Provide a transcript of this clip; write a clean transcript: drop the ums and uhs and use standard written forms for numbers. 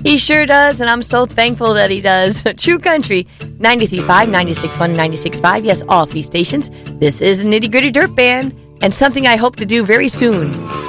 He sure does, and I'm so thankful that he does. True Country, 93.5, 96.1, and 96.5. Yes, all 3 stations. This is Nitty Gritty Dirt Band, and something I hope to do very soon.